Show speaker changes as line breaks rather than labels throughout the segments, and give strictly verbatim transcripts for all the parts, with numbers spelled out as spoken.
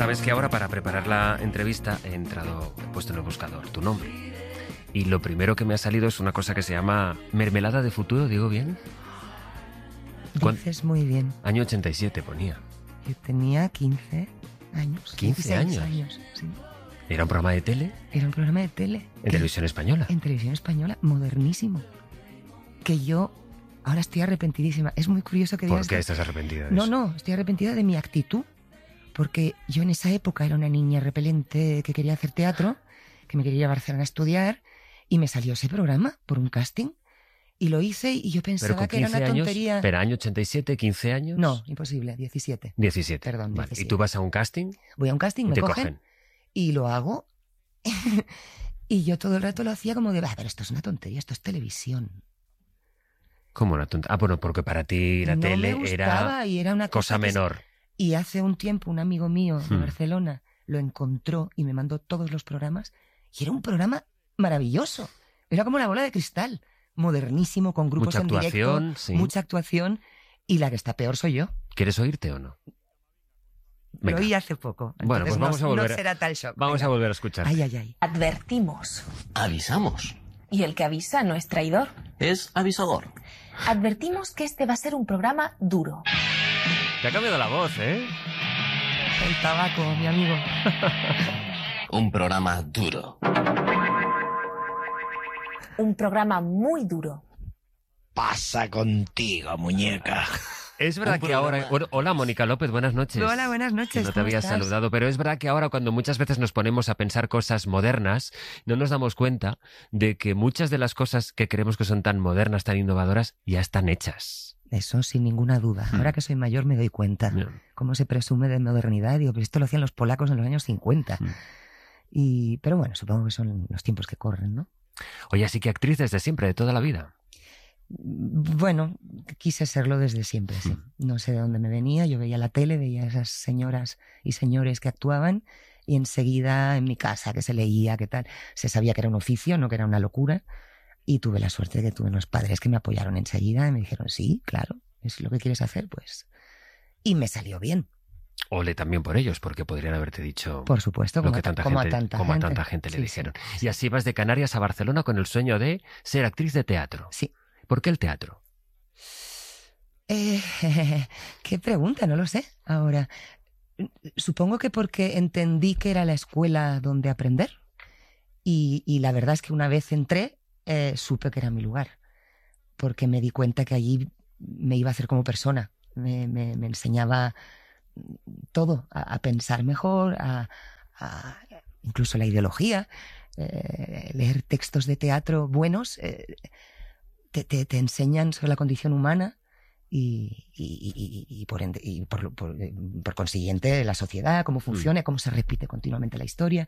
Sabes que ahora para preparar la entrevista he entrado, he puesto en el buscador tu nombre. Y lo primero que me ha salido es una cosa que se llama Mermelada de Futuro, ¿digo bien?
Dices muy bien.
Año ochenta y siete ponía.
Yo tenía quince años.
¿quince años?
años, sí.
¿Era un programa de tele?
Era un programa de tele.
¿En televisión española?
En televisión española, modernísimo. Que yo ahora estoy arrepentidísima. Es muy curioso que digas...
¿Por qué estás arrepentida de
No,
eso?
no, estoy arrepentida de mi actitud. Porque yo en esa época era una niña repelente que quería hacer teatro, que me quería ir a Barcelona a estudiar, y me salió ese programa por un casting. Y lo hice y yo pensaba
Pero con
que era una
quince años,
tontería.
¿pero año ochenta y siete, quince años?
No, imposible, diecisiete.
diecisiete.
Perdón,
Vale.
diecisiete.
¿Y tú vas a un casting?
Voy a un casting,
Y
me
te
cogen,
cogen.
y lo hago. Y yo todo el rato lo hacía como de, ah, pero esto es una tontería, esto es televisión.
¿Cómo una tonta? Ah, bueno, porque para ti la
no
tele
me gustaba
era
y era una
cosa
que-
menor.
Y hace un tiempo un amigo mío de
Hmm.
Barcelona lo encontró y me mandó todos los programas. Y era un programa maravilloso. Era como la bola de cristal. Modernísimo, con grupos
Mucha
en
actuación,
directo.
sí.
Mucha actuación. Y la que está peor soy yo.
¿Quieres oírte o no? Venga.
Lo oí hace poco.
Bueno, pues
Entonces
vamos
no,
a volver.
no será tal shock.
Vamos
Venga.
a volver a escuchar.
Ay, ay, ay.
Advertimos.
Avisamos.
Y el que avisa no es traidor.
Es avisador.
Advertimos que este va a ser un programa duro.
Te ha cambiado la voz, ¿eh?
El tabaco, mi amigo.
Un programa duro.
Un programa muy duro.
Pasa contigo, muñeca.
Es verdad
Un
que
programa-
ahora... Bueno, hola, Mónica López, buenas noches.
Hola, buenas noches.
Que no te
¿cómo
había
estás?
saludado, pero es verdad que ahora cuando muchas veces nos ponemos a pensar cosas modernas, no nos damos cuenta de que muchas de las cosas que creemos que son tan modernas, tan innovadoras, ya están hechas.
Eso sin ninguna duda.
Hmm.
Ahora que soy mayor me doy cuenta.
Bien.
Cómo se presume de modernidad. Digo, pues esto lo hacían los polacos en los años cincuenta.
Hmm.
Y, pero bueno, supongo que son los tiempos que corren, ¿no?
Oye, así que actriz desde siempre, de toda la vida.
Bueno, quise serlo desde siempre, sí. No sé de dónde me venía. Yo veía la tele, veía a esas señoras y señores que actuaban y enseguida en mi casa, que se leía, que tal, se sabía que era un oficio, no que era una locura. Y tuve la suerte de que tuve unos padres que me apoyaron enseguida y me dijeron, sí, claro, es lo que quieres hacer, pues. Y me salió bien,
Ole también por ellos, porque podrían haberte dicho
por supuesto,
lo
como,
que
a,
tanta
como
gente,
a tanta
como a
gente.
tanta gente le
Sí,
dijeron.
sí,
Y así vas de Canarias a Barcelona con el sueño de ser actriz de teatro.
Sí.
¿Por qué el teatro?
Eh, qué pregunta, no lo sé. Ahora, supongo que porque entendí que era la escuela donde aprender. Y, y la verdad es que una vez entré, eh, supe que era mi lugar. Porque me di cuenta que allí me iba a hacer como persona. Me, me, me enseñaba todo, a, a pensar mejor, a, a incluso la ideología, eh, leer textos de teatro buenos. Eh, Te, te, te enseñan sobre la condición humana y, y, y, y, por, ende, y por, por, por consiguiente la sociedad, cómo funciona, cómo se repite continuamente la historia.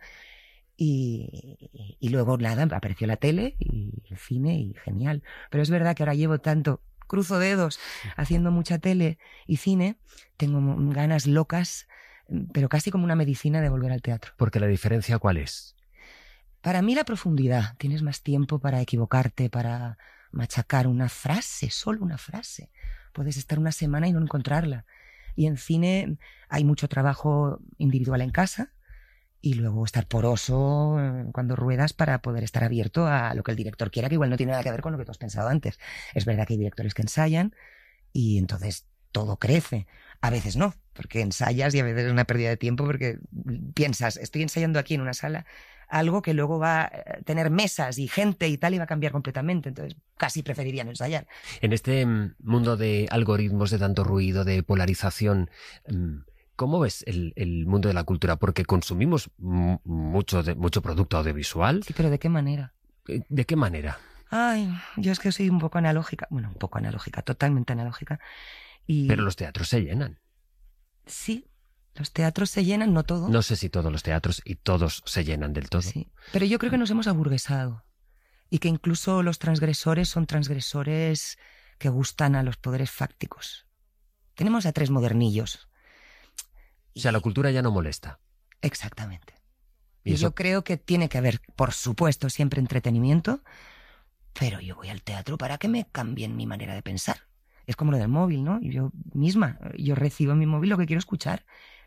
Y, y luego nada, apareció la tele y el cine y genial. Pero es verdad que ahora llevo tanto, cruzo dedos, haciendo mucha tele y cine, tengo ganas locas, pero casi como una medicina de volver al teatro.
Porque la diferencia, ¿cuál es?
Para mí la profundidad. Tienes más tiempo para equivocarte, para machacar una frase, solo una frase. Puedes estar una semana y no encontrarla. Y en cine hay mucho trabajo individual en casa y luego estar poroso cuando ruedas para poder estar abierto a lo que el director quiera, que igual no tiene nada que ver con lo que tú has pensado antes. Es verdad que hay directores que ensayan y entonces todo crece. A veces no, porque ensayas y a veces es una pérdida de tiempo porque piensas, estoy ensayando aquí en una sala algo que luego va a tener mesas y gente y tal y va a cambiar completamente. Entonces casi preferiría no ensayar.
En este mm, mundo de algoritmos, de tanto ruido, de polarización, mm, ¿cómo ves el, el mundo de la cultura? Porque consumimos m- mucho, de, mucho producto audiovisual.
Sí, pero ¿de qué manera?
¿De qué manera?
Ay, yo es que soy un poco analógica. Bueno, un poco analógica, totalmente analógica. Y
Pero los teatros se llenan.
sí, los teatros se llenan, no todos.
No sé si todos los teatros y todos se llenan del todo.
Sí, pero yo creo que nos hemos aburguesado y que incluso los transgresores son transgresores que gustan a los poderes fácticos. Tenemos a tres modernillos.
O sea, la cultura ya no molesta.
Exactamente.
Y
Y
eso-
yo creo que tiene que haber, por supuesto, siempre entretenimiento, pero yo voy al teatro para que me cambien mi manera de pensar. Es como lo del móvil, ¿no? Yo misma, yo recibo en mi móvil lo que quiero escuchar.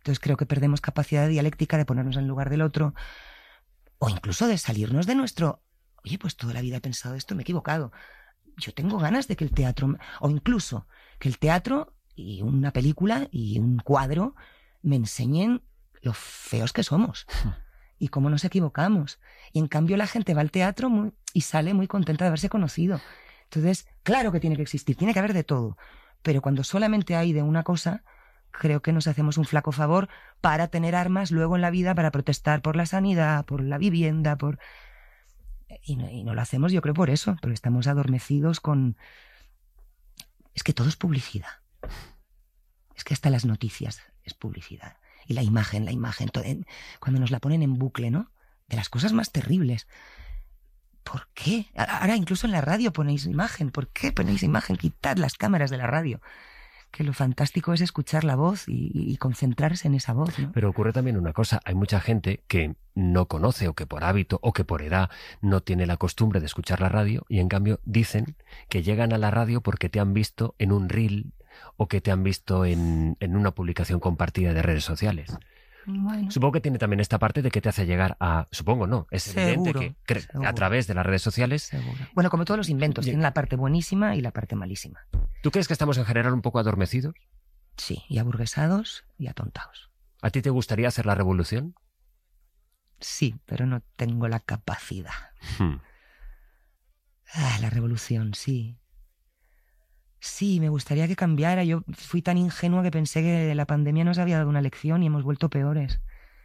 Entonces creo que perdemos capacidad dialéctica de ponernos en lugar del otro, o incluso de salirnos de nuestro, oye, pues toda la vida he pensado esto, me he equivocado. Yo tengo ganas de que el teatro, o incluso que el teatro y una película y un cuadro me enseñen lo feos que somos y cómo nos equivocamos. Y en cambio la gente va al teatro muy, y sale muy contenta de haberse conocido. Entonces, claro que tiene que existir, tiene que haber de todo. Pero cuando solamente hay de una cosa, creo que nos hacemos un flaco favor para tener armas luego en la vida para protestar por la sanidad, por la vivienda, por... Y no, y no lo hacemos, yo creo, por eso, porque estamos adormecidos con... Es que todo es publicidad. Es que hasta las noticias es publicidad. Y la imagen, la imagen, todo, en, cuando nos la ponen en bucle, ¿no? De las cosas más terribles. ¿Por qué? Ahora incluso en la radio ponéis imagen. ¿Por qué ponéis imagen? Quitad las cámaras de la radio. Que lo fantástico es escuchar la voz y, y concentrarse en esa voz, ¿no?
Pero ocurre también una cosa, hay mucha gente que no conoce o que por hábito o que por edad no tiene la costumbre de escuchar la radio y en cambio dicen que llegan a la radio porque te han visto en un reel o que te han visto en, en una publicación compartida de redes sociales.
Bueno.
Supongo que tiene también esta parte de que te hace llegar a... Supongo no, es
Seguro,
evidente que
seguro.
a través de las redes sociales...
Seguro. Bueno, como todos los inventos,
Ye-
tienen la parte buenísima y la parte malísima.
¿Tú crees que estamos en general un poco adormecidos?
Sí, y aburguesados y atontados.
¿A ti te gustaría hacer la revolución?
Sí, pero no tengo la capacidad.
Hmm.
Ah, la revolución, sí. Sí, me gustaría que cambiara. Yo fui tan ingenua que pensé que la pandemia nos había dado una lección y hemos vuelto peores.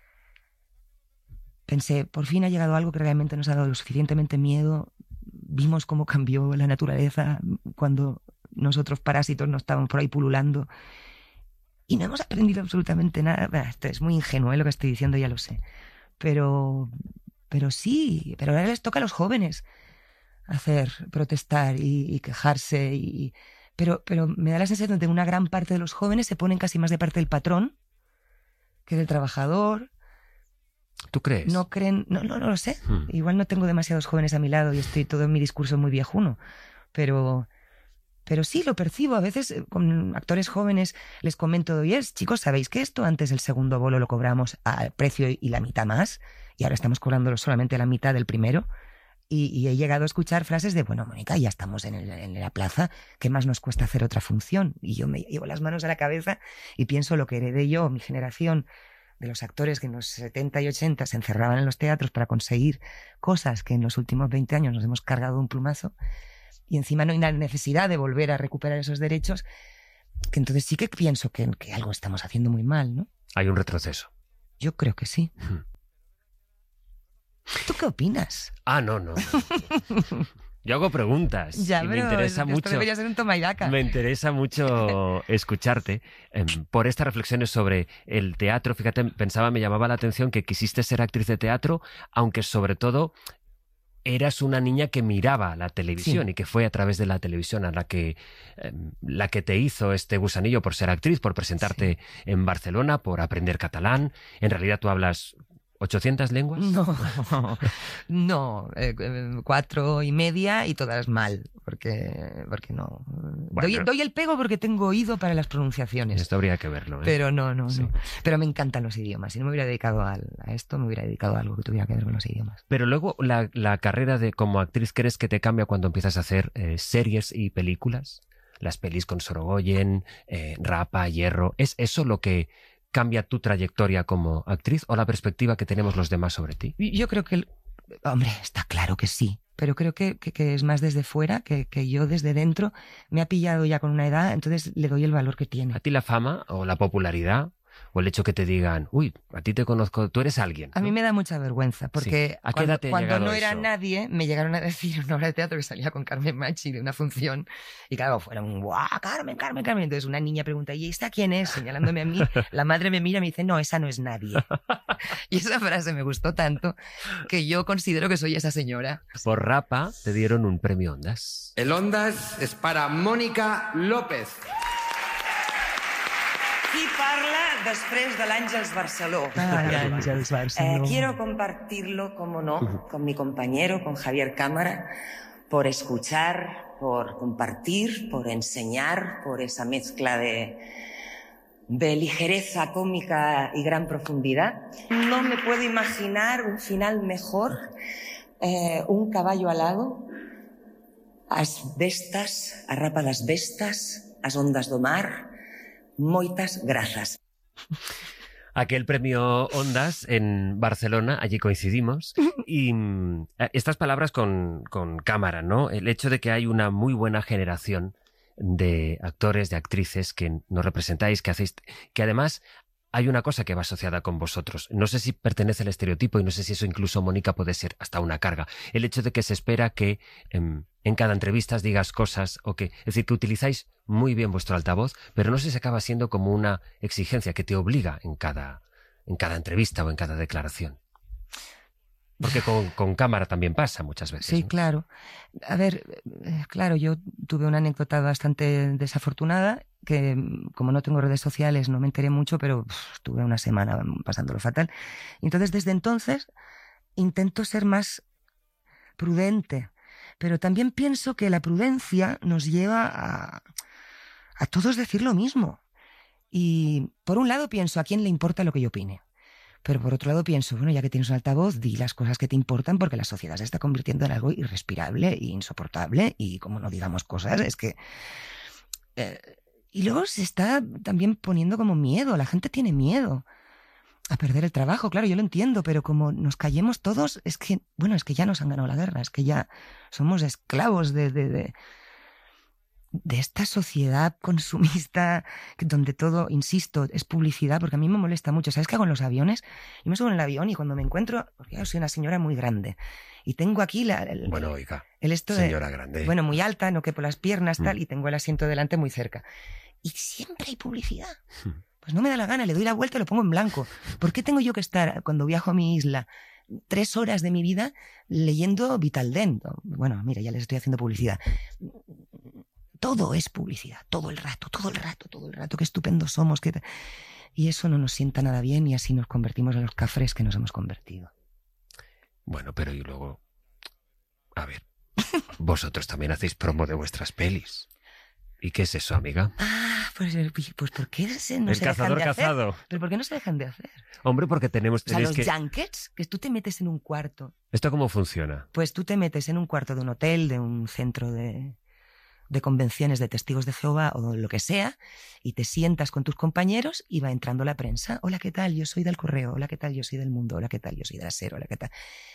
Pensé, por fin ha llegado algo que realmente nos ha dado lo suficientemente miedo. Vimos cómo cambió la naturaleza cuando nosotros parásitos no estábamos por ahí pululando. Y no hemos aprendido absolutamente nada. Bah, esto es muy ingenuo, ¿eh? Lo que estoy diciendo, ya lo sé. Pero, pero sí, pero ahora les toca a los jóvenes hacer, protestar y, y quejarse. Y, pero, pero me da la sensación de que una gran parte de los jóvenes se ponen casi más de parte del patrón que del trabajador.
¿Tú crees?
No creen, no, no, no lo sé.
Hmm.
Igual no tengo demasiados jóvenes a mi lado y estoy todo en mi discurso muy viejuno. Pero, pero sí lo percibo. A veces eh, con actores jóvenes les comento, oye, chicos, ¿sabéis que esto antes el segundo bolo lo cobramos al precio y la mitad más? Y ahora estamos cobrándolo solamente a la mitad del primero. Y, y he llegado a escuchar frases de, bueno, Mónica, ya estamos en, el, en la plaza, ¿qué más nos cuesta hacer otra función? Y yo me llevo las manos a la cabeza y pienso lo que heredé yo, mi generación, de los actores que en los setenta y ochenta se encerraban en los teatros para conseguir cosas que en los últimos veinte años nos hemos cargado de un plumazo, y encima no hay la necesidad de volver a recuperar esos derechos, que entonces sí que pienso que, que algo estamos haciendo muy mal, ¿no?
Hay un retroceso.
Yo creo que sí.
Hmm.
¿Tú qué opinas?
Ah, no, no. Yo hago preguntas
Ya,
y me
pero
interesa
esto
mucho.
debería ser un toma y daca.
Me interesa mucho escucharte eh, por estas reflexiones sobre el teatro. Fíjate, pensaba, me llamaba la atención que quisiste ser actriz de teatro, aunque sobre todo eras una niña que miraba la televisión
Sí.
y que fue a través de la televisión a la que, eh, la que te hizo este gusanillo por ser actriz, por presentarte en Barcelona, por aprender catalán. En realidad tú hablas ochocientas lenguas.
No, no, eh, eh, cuatro y media y todas mal, porque, porque no.
Bueno.
Doy, doy el pego porque tengo oído para las pronunciaciones.
Esto habría que verlo, ¿eh?
Pero no, no,
Sí.
no. Pero me encantan los idiomas. Si no me hubiera dedicado al- a esto, me hubiera dedicado a algo que tuviera que ver con los idiomas.
Pero luego la, la carrera de como actriz, ¿crees que te cambia cuando empiezas a hacer eh, series y películas? Las pelis con Sorogoyen, eh, Rapa, Hierro. ¿Es eso lo que cambia tu trayectoria como actriz o la perspectiva que tenemos los demás sobre ti?
Y Yo creo que, el- hombre, está claro que sí. Pero creo que, que, que es más desde fuera, que, que yo desde dentro me ha pillado ya con una edad, entonces le doy el valor que tiene.
¿A ti la fama o la popularidad o el hecho que te digan, uy, a ti te conozco, tú eres alguien?
A
¿no?
mí me da mucha vergüenza, porque
Sí. ¿A qué
cuando,
edad te ha
cuando
llegado
no era
eso?
nadie, me llegaron a decir en una obra de teatro que salía con Carmen Machi de una función, y claro, fueron, ¡guau, Carmen, Carmen, Carmen! Entonces una niña pregunta, ¿y esta quién es? Señalándome a mí, la madre me mira y me dice, no, esa no es nadie. Y esa frase me gustó tanto que yo considero que soy esa señora.
Por Rapa te dieron un premio Ondas.
El Ondas és per a Mònica López.
Qui parla després de l'Àngels Barceló? Eh, quiero compartirlo, como no, con mi compañero, con Javier Cámara, por escuchar, por compartir, por enseñar, por esa mezcla de, de ligereza cómica y gran profundidad. No me puedo imaginar un final mejor. Eh, un caballo alado, as bestas, a rápadas bestas, as ondas do mar, moitas grazas.
Aquel premio Ondas en Barcelona, allí coincidimos, y estas palabras con, con cámara, ¿no? El hecho de que hay una muy buena generación de actores, de actrices que nos representáis, que hacéis, que además hay una cosa que va asociada con vosotros. No sé si pertenece al estereotipo y no sé si eso incluso, Mónica, puede ser hasta una carga. El hecho de que se espera que en, en cada entrevista digas cosas o que, es decir, que utilizáis muy bien vuestro altavoz, pero no sé si acaba siendo como una exigencia que te obliga en cada, en cada entrevista o en cada declaración. Porque con, con cámara también pasa muchas veces.
Sí,
¿no?
Claro. A ver, claro, yo tuve una anécdota bastante desafortunada que, como no tengo redes sociales, no me enteré mucho, pero pff, tuve una semana pasándolo fatal. Y entonces, desde entonces, intento ser más prudente. Pero también pienso que la prudencia nos lleva a, a todos decir lo mismo. Y, por un lado, pienso, ¿a quién le importa lo que yo opine? Pero por otro lado pienso, bueno, ya que tienes un altavoz, di las cosas que te importan porque la sociedad se está convirtiendo en algo irrespirable e insoportable y como no digamos cosas, es que... Eh, y luego se está también poniendo como miedo, la gente tiene miedo a perder el trabajo, claro, yo lo entiendo, pero como nos callemos todos, es que, bueno, es que ya nos han ganado la guerra, es que ya somos esclavos de... de, de de esta sociedad consumista donde todo, insisto, es publicidad, porque a mí me molesta mucho. ¿Sabes qué hago en los aviones? Yo me subo en el avión y cuando me encuentro, porque yo soy una señora muy grande y tengo aquí la, el,
bueno, oiga,
el esto
señora
de,
grande.
Bueno, muy alta, no quepo las piernas, tal,
mm.
y tengo el asiento delante muy cerca. Y siempre hay publicidad.
Mm.
Pues no me da la gana, le doy la vuelta y lo pongo en blanco. ¿Por qué tengo yo que estar, cuando viajo a mi isla, tres horas de mi vida leyendo Vitaldent? Bueno, mira, ya les estoy haciendo publicidad. Todo es publicidad, todo el rato, todo el rato, todo el rato. Qué estupendos somos. Qué... Y eso no nos sienta nada bien y así nos convertimos en los cafres que nos hemos convertido.
Bueno, pero y luego... A ver, vosotros también hacéis promo de vuestras pelis. ¿Y qué es eso, amiga?
Ah, pues, pues ¿por qué se, no
el
se
cazador
dejan de
cazado.
hacer? ¿Pero por qué no se dejan de hacer?
Hombre, porque tenemos...
O sea, los
que...
junkets, que tú te metes en un cuarto.
¿Esto cómo funciona?
Pues tú te metes en un cuarto de un hotel, de un centro de... de convenciones de testigos de Jehová o lo que sea, y te sientas con tus compañeros y va entrando la prensa. Hola, ¿qué tal? Yo soy del Correo. Hola, ¿qué tal? Yo soy del Mundo. Hola, ¿qué tal? Yo soy de la SER. Hola, ¿qué tal?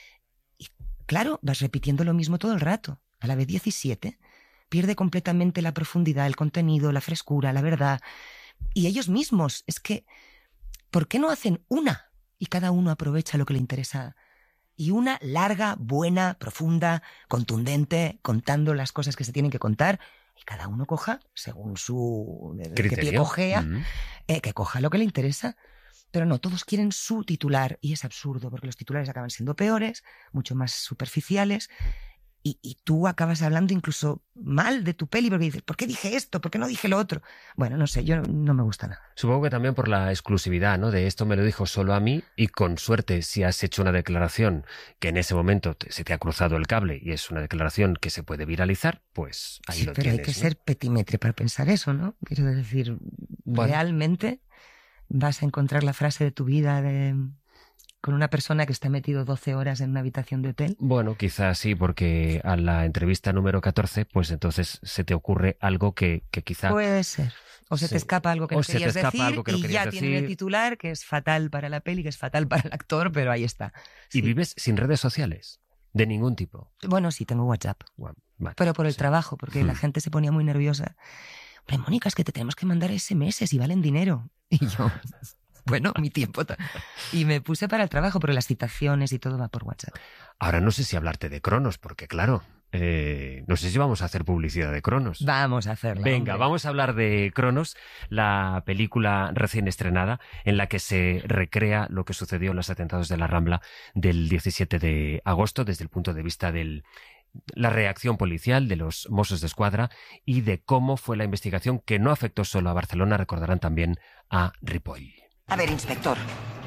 Y claro, vas repitiendo lo mismo todo el rato. A la vez diecisiete, pierde completamente la profundidad, el contenido, la frescura, la verdad. Y ellos mismos, es que, ¿por qué no hacen una? Y cada uno aprovecha lo que le interesa. Y una larga, buena, profunda, contundente, contando las cosas que se tienen que contar, y cada uno coja, según su...
criterio,
que pie cojea,
mm.
eh, que coja lo que le interesa. Pero no, todos quieren su titular, y es absurdo, porque los titulares acaban siendo peores, mucho más superficiales, y, y tú acabas hablando incluso mal de tu peli, porque dices, ¿por qué dije esto? ¿Por qué no dije lo otro? Bueno, no sé, yo no me gusta nada.
Supongo que también por la exclusividad, ¿no? De esto me lo dijo solo a mí y con suerte si has hecho una declaración que en ese momento te, se te ha cruzado el cable y es una declaración que se puede viralizar, pues ahí
sí,
lo
pero
tienes.
Pero hay que
¿no?
ser petimetre para pensar eso, ¿no? Quiero decir, bueno. Realmente vas a encontrar la frase de tu vida de... con una persona que está metido doce horas en una habitación de hotel.
Bueno, quizás sí, porque a la entrevista número catorce, pues entonces se te ocurre algo que, que quizá...
Puede ser. O se sí. te escapa algo que
o
no
se
querías
te escapa
decir
algo que no
y ya
decir.
tiene el titular, que es fatal para la peli, que es fatal para el actor, pero ahí está.
¿Y
sí.
vives sin redes sociales? De ningún tipo.
Bueno, sí, tengo WhatsApp.
Wow. Vale,
pero por el
sí.
trabajo, porque hmm. la gente se ponía muy nerviosa. Hombre, Mónica, es que te tenemos que mandar ese eme ese y valen dinero. Y yo... Bueno, mi tiempo. Y me puse para el trabajo, pero las citaciones y todo va por WhatsApp.
Ahora no sé si hablarte de Cronos, porque claro, eh, no sé si vamos a hacer publicidad de Cronos.
Vamos a hacerla.
Venga,
hombre.
vamos a hablar de Cronos, la película recién estrenada en la que se recrea lo que sucedió en los atentados de la Rambla del diecisiete de agosto desde el punto de vista del... la reacción policial de los Mossos d'Esquadra y de cómo fue la investigación que no afectó solo a Barcelona, recordarán también a Ripoll.
A ver, inspector.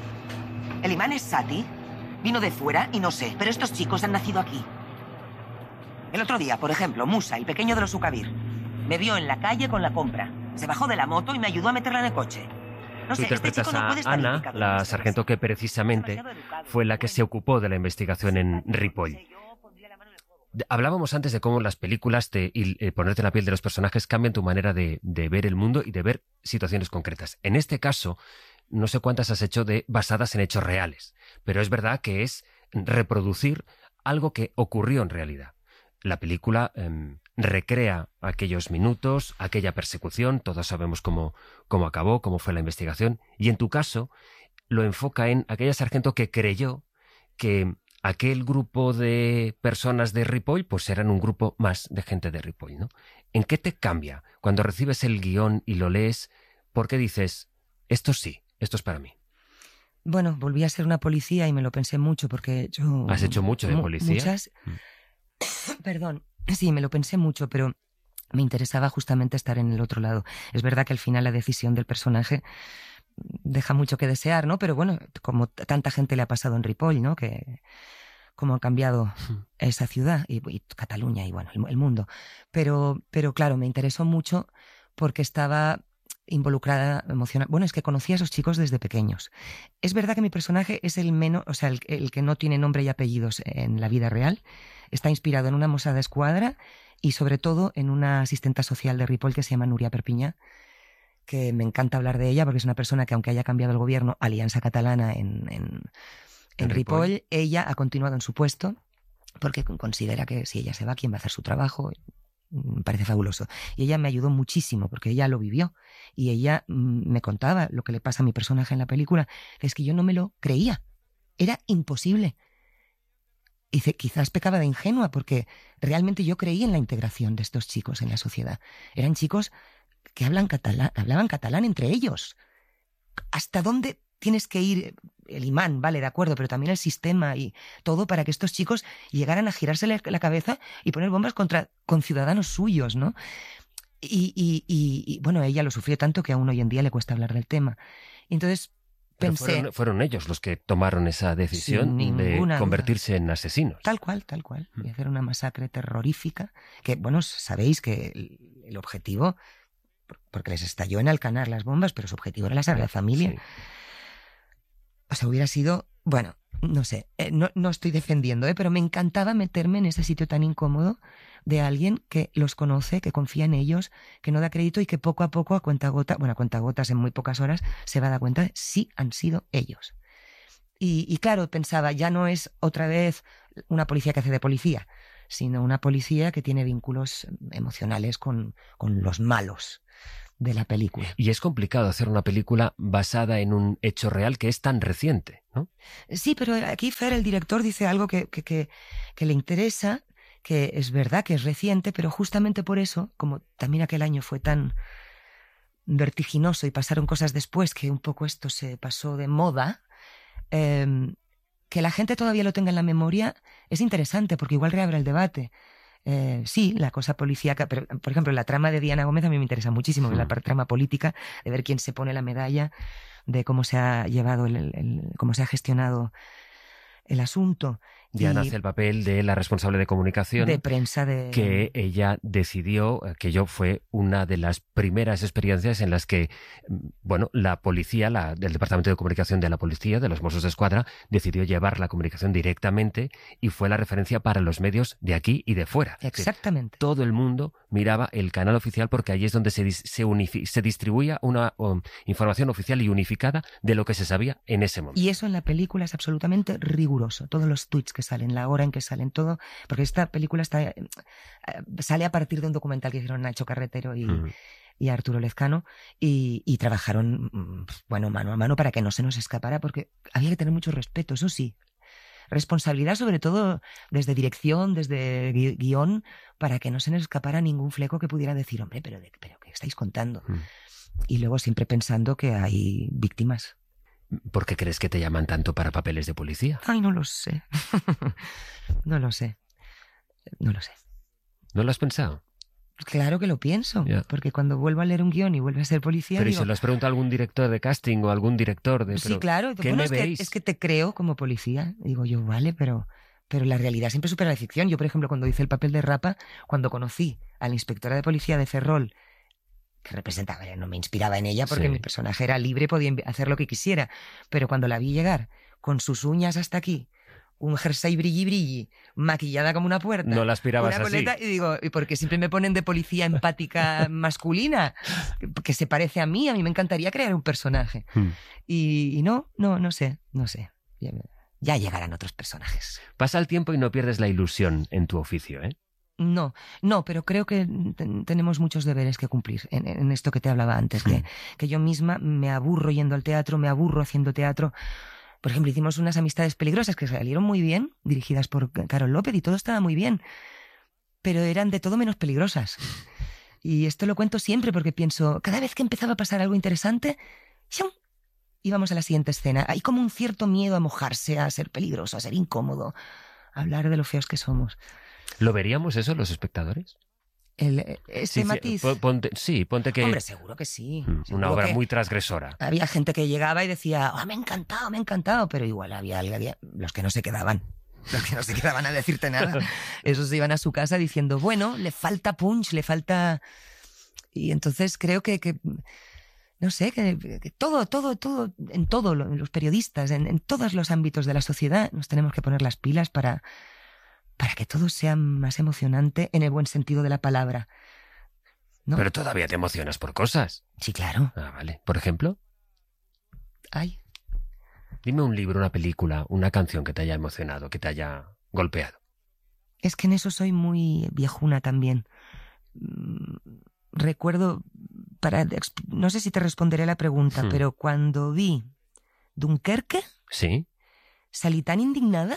El imán es Sati. Vino de fuera y no sé, pero estos chicos han nacido aquí. El otro día, por ejemplo, Musa, el pequeño de los Ukabir, me vio en la calle con la compra. Se bajó de la moto y me ayudó a meterla en el coche. No
Tú
sé, este
interpretas
chico no
a
puede estar
Ana,
implicado en
la
esto.
sargento que precisamente fue la que se ocupó de la investigación en Ripoll. De- Hablábamos antes de cómo las películas te, y eh, ponerte en la piel de los personajes cambian tu manera de, de ver el mundo y de ver situaciones concretas. En este caso, no sé cuántas has hecho de basadas en hechos reales, pero es verdad que es reproducir algo que ocurrió en realidad. La película eh, recrea aquellos minutos, aquella persecución, todos sabemos cómo, cómo acabó, cómo fue la investigación, y en tu caso lo enfoca en aquella sargento que creyó que aquel grupo de personas de Ripoll pues eran un grupo más de gente de Ripoll, ¿no? ¿En qué te cambia cuando recibes el guión y lo lees? ¿Por qué dices, esto sí, esto es para mí?
Bueno, volví a ser una policía y me lo pensé mucho porque yo...
¿Has hecho mucho de
mu-
policía?
Muchas... Perdón, sí, me lo pensé mucho, pero me interesaba justamente estar en el otro lado. Es verdad que al final la decisión del personaje deja mucho que desear, ¿no? Pero bueno, como t- tanta gente le ha pasado en Ripoll, ¿no? Que cómo ha cambiado esa ciudad y, y Cataluña y bueno, el, el mundo. Pero, pero claro, me interesó mucho porque estaba involucrada emocional. Bueno, es que conocí a esos chicos desde pequeños. Es verdad que mi personaje es el menos, o sea, el, el que no tiene nombre y apellidos en la vida real. Está inspirado en una moza de escuadra y sobre todo en una asistenta social de Ripoll que se llama Núria Perpiñá, que me encanta hablar de ella porque es una persona que, aunque haya cambiado el gobierno, Alianza Catalana en, en, en,
En
Ripoll,
Ripoll,
ella ha continuado en su puesto porque considera que si ella se va, ¿quién va a hacer su trabajo? Me parece fabuloso. Y ella me ayudó muchísimo porque ella lo vivió. Y ella mm, me contaba lo que le pasa a mi personaje en la película, que es que yo no me lo creía. Era imposible. Y dice, quizás pecaba de ingenua porque realmente yo creí en la integración de estos chicos en la sociedad. Eran chicos que hablan catalán, hablaban catalán entre ellos. ¿Hasta dónde tienes que ir? El imán, vale, de acuerdo, pero también el sistema y todo para que estos chicos llegaran a girarse la cabeza y poner bombas contra con ciudadanos suyos, ¿no? Y, y, y, y bueno, ella lo sufrió tanto que aún hoy en día le cuesta hablar del tema. Y entonces
pero
pensé...
fueron, fueron ellos los que tomaron esa decisión
Sin
de
ninguna
convertirse en asesinos.
Tal cual, tal cual. Y hacer una masacre terrorífica que, bueno, sabéis que el, el objetivo, porque les estalló en Alcanar las bombas, pero su objetivo era la Sagrada Familia.
Sí.
O sea, hubiera sido, bueno, no sé, eh, no, no estoy defendiendo, ¿eh? Pero me encantaba meterme en ese sitio tan incómodo de alguien que los conoce, que confía en ellos, que no da crédito y que poco a poco, a cuentagotas, bueno, a cuentagotas en muy pocas horas, se va a dar cuenta de sí han sido ellos. Y, y claro, pensaba, ya no es otra vez una policía que hace de policía, sino una policía que tiene vínculos emocionales con, con los malos de la película.
Y es complicado hacer una película basada en un hecho real que es tan reciente, ¿no?
Sí, pero aquí Fer, el director, dice algo que, que, que, que le interesa, que es verdad que es reciente, pero justamente por eso, como también aquel año fue tan vertiginoso y pasaron cosas después que un poco esto se pasó de moda, eh, que la gente todavía lo tenga en la memoria es interesante porque igual reabre el debate. Eh, sí, la cosa policíaca, pero por ejemplo la trama de Diana Gómez a mí me interesa muchísimo, sí. La trama política, de ver quién se pone la medalla, de cómo se ha llevado, el, el, el, cómo se ha gestionado el asunto.
Diana hace el papel de la responsable de comunicación
de prensa de...
que ella decidió, que yo fue una de las primeras experiencias en las que, bueno, la policía, la, del Departamento de Comunicación de la Policía, de los Mossos de Escuadra, decidió llevar la comunicación directamente y fue la referencia para los medios de aquí y de fuera.
Exactamente.
Es decir, todo el mundo miraba el canal oficial porque allí es donde se, se, unifi, se distribuía una um, información oficial y unificada de lo que se sabía en ese momento.
Y eso en la película es absolutamente riguroso. Todos los tweets que salen, la hora en que salen, todo, porque esta película está, eh, sale a partir de un documental que hicieron Nacho Carretero y, mm. y Arturo Lezcano y, y trabajaron, bueno, mano a mano para que no se nos escapara, porque había que tener mucho respeto, eso sí. Responsabilidad sobre todo desde dirección, desde gui guión, para que no se nos escapara ningún fleco que pudiera decir, hombre, pero, de, pero ¿qué estáis contando? Mm. Y luego siempre pensando que hay víctimas.
¿Por qué crees que te llaman tanto para papeles de policía?
Ay, no lo sé. no lo sé. No lo sé.
¿No lo has pensado?
Claro que lo pienso,
yeah.
porque cuando vuelvo a leer un guión y vuelvo a ser policía...
Pero
digo,
¿y se lo has preguntado a algún director de casting o algún director de...?
Sí, claro.
¿Qué
bueno,
me
es,
veis?
Que, es que te creo como policía. Digo yo, vale, pero... Pero la realidad siempre supera la ficción. Yo, por ejemplo, cuando hice el papel de Rapa, cuando conocí a la inspectora de policía de Ferrol, que representaba, no me inspiraba en ella porque
Sí.
mi personaje era libre, podía hacer lo que quisiera. Pero cuando la vi llegar con sus uñas hasta aquí, un jersey brilli brilli, maquillada como una puerta,
No la aspirabas
una
así.
coleta, y digo, ¿y por qué siempre me ponen de policía empática masculina? Que se parece a mí, a mí me encantaría crear un personaje.
Hmm.
Y, y no, no, no sé, no sé. Ya, ya llegarán otros personajes.
Pasa el tiempo y no pierdes la ilusión en tu oficio, ¿eh?
No, no, pero creo que ten- tenemos muchos deberes que cumplir en, en esto que te hablaba antes, que, que yo misma me aburro yendo al teatro, me aburro haciendo teatro. Por ejemplo, hicimos unas amistades peligrosas que salieron muy bien, dirigidas por Carol López, y todo estaba muy bien, pero eran de todo menos peligrosas. Y esto lo cuento siempre porque pienso, cada vez que empezaba a pasar algo interesante, ¡shum!, íbamos a la siguiente escena. Hay como un cierto miedo a mojarse, a ser peligroso, a ser incómodo, a hablar de lo feos que somos.
¿Lo veríamos eso los espectadores?
El, ese
Sí,
matiz.
po- ponte, sí, ponte que...
Hombre, seguro que sí.
Mm,
Seguro
una obra
que
muy transgresora.
había gente que llegaba y decía, oh, me ha encantado, me ha encantado, pero igual había, había los que no se quedaban. Los que no se quedaban a decirte nada. Esos se iban a su casa diciendo, bueno, le falta punch, le falta... Y entonces creo que... que no sé, que, que todo, todo, todo, en todo, lo- los periodistas, en, en todos los ámbitos de la sociedad, nos tenemos que poner las pilas para, para que todo sea más emocionante en el buen sentido de la palabra. ¿No?
Pero todavía te emocionas por cosas.
Sí, claro.
Ah, vale. Por ejemplo,
Ay,
dime un libro, una película, una canción que te haya emocionado, que te haya golpeado.
es que en eso soy muy viejuna también. Mm, Recuerdo, para, exp- no sé si te responderé la pregunta,
Hmm.
pero cuando vi Dunkerque,
¿Sí?
salí tan indignada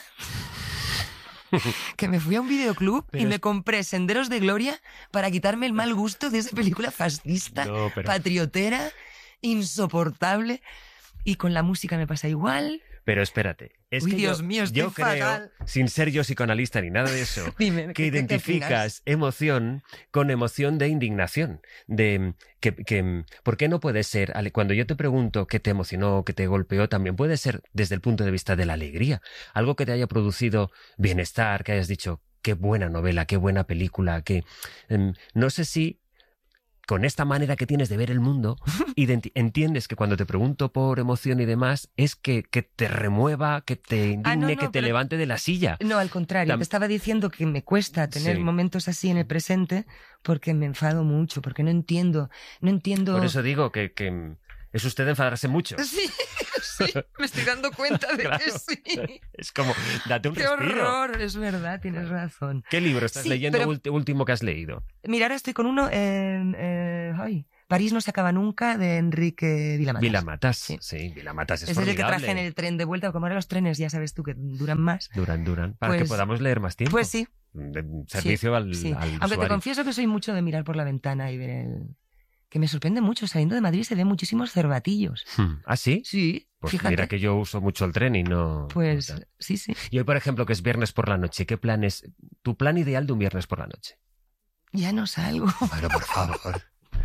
que me fui a un videoclub
Pero
y
es-
me compré Senderos de Gloria para quitarme el mal gusto de esa película fascista,
No, pero...
patriotera, insoportable. Y con la música me pasa igual.
Pero espérate. Es
Uy,
que
Dios
yo,
mío, estoy
yo creo,
fatal.
sin ser yo psicoanalista ni nada de eso,
Dime,
que
¿qué- qué- qué
identificas
opinas?
emoción con emoción de indignación. De que, que ¿por qué no puede ser? Ale- Cuando yo te pregunto qué te emocionó, qué te golpeó, también puede ser desde el punto de vista de la alegría. Algo que te haya producido bienestar, que hayas dicho, qué buena novela, qué buena película, que em, no sé si con esta manera que tienes de ver el mundo, identi- entiendes que cuando te pregunto por emoción y demás, es que, que te remueva, que te indigne,
Ah, no, no,
que te
pero-
levante de la silla.
No, al contrario,
Tam-
te estaba diciendo que me cuesta tener
Sí.
momentos así en el presente porque me enfado mucho, porque no entiendo, no entiendo...
Por eso digo que, que mm, es usted enfadarse mucho.
Sí, sí, me estoy dando cuenta de
Claro.
que sí.
Es como, date un
¡Qué
respiro.
horror! Es verdad, tienes razón.
¿Qué libro estás
Sí,
leyendo
pero-
ulti- último que has leído?
Mira, ahora estoy con uno en... eh, ay, París no se acaba nunca, de Enrique Vilamatas.
Vilamatas.
Sí.
Sí, Vilamatas es
Ese es el que
formidable.
traje en el tren de vuelta, como ahora los trenes, ya sabes tú, que duran más.
Duran, duran. Para que
Pues-
podamos leer más tiempo.
Pues sí,
De servicio al,
sí.
al
Aunque te
usuario.
confieso que soy mucho de mirar por la ventana y ver el... Que me sorprende mucho, saliendo de Madrid se ven muchísimos cervatillos.
Hmm. ¿Ah, sí?
Sí,
Pues
fíjate.
mira que yo uso mucho el tren y no...
Pues
no tal.
sí, sí.
Y hoy, por ejemplo, que es viernes por la noche, ¿qué plan es tu plan ideal de un viernes por la noche?
Ya no salgo.
Bueno, por favor.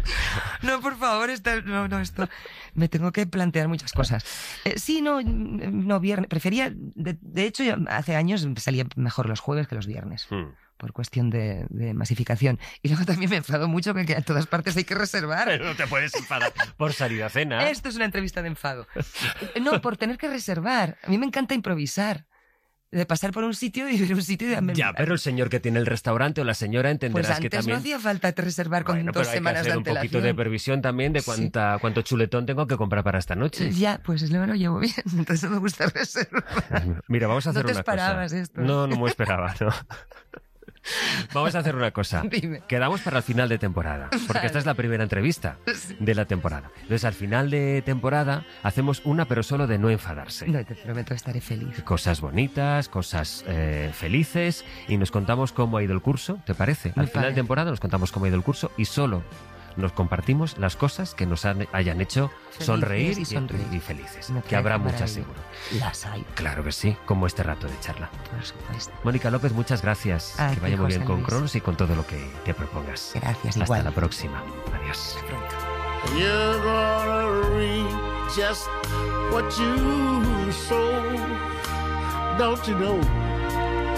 No, por favor, esta- no, no, esto. Me tengo que plantear muchas cosas. Eh, sí, no, mm, no, viernes. Prefería. De, de hecho, yo hace años salía mejor los jueves que los viernes,
Hmm.
por cuestión de, de masificación. Y luego también me enfado mucho que en todas partes hay que reservar.
Pero no te puedes enfadar por salir a cena.
Esto es una entrevista de enfado. No, por tener que reservar. A mí me encanta improvisar. De pasar por un sitio y ver un sitio y...
Ya, pero el señor que tiene el restaurante o la señora
Pues
entenderás
antes
que también...
no hacía falta reservar con
Bueno,
dos
pero hay que
semanas de
hacer un poquito
antelación.
de previsión también de
Sí.
cuánta, cuánto chuletón tengo que comprar para esta noche.
Ya, pues luego lo llevo bien, entonces no me gusta reservar.
Mira, vamos a hacer
No te
una
esperabas
cosa.
esto.
No, no me esperaba, no. Vamos a hacer una cosa.
Dime.
Quedamos para el final de temporada, porque
Vale.
esta es la primera entrevista de la temporada. Entonces, al final de temporada hacemos una, pero solo de no enfadarse.
No, te prometo, estaré feliz.
Cosas bonitas, cosas eh, felices, y nos contamos cómo ha ido el curso, ¿te parece?
Me
Al final de
parece.
temporada nos contamos cómo ha ido el curso y solo nos compartimos las cosas que nos han- hayan hecho
Felices
sonreír
y sonreír.
y felices.
Me
Que habrá
parece
muchas
maravilloso.
seguro.
Las hay,
Claro que sí, como este rato de charla.
por supuesto.
Mónica López, muchas gracias.
A
que
ti,
vaya muy bien
José
con
Luis.
Cronos y con todo lo que te propongas.
Gracias,
Hasta
igual.
la próxima. Adiós.
Pronto.
You're gonna reap just what you sow. Don't you know?